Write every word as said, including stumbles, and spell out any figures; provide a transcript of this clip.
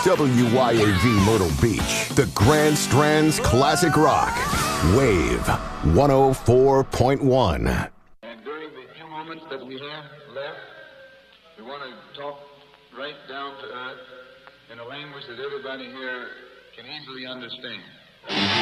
W Y A V Myrtle Beach, the Grand Strands Classic Rock. Wave one oh four point one. And during the few moments that we have left, we want to talk right down to earth in a language that everybody here can easily understand.